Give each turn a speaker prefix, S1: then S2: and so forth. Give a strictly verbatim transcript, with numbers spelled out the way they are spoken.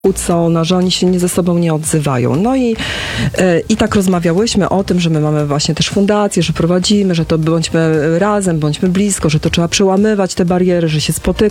S1: kłócą, no, że oni się nie ze sobą nie odzywają. No i, i tak rozmawiałyśmy o tym, że my mamy właśnie też fundację, że prowadzimy, że to bądźmy razem, bądźmy blisko, że to trzeba przełamywać te bariery, że się spotykać.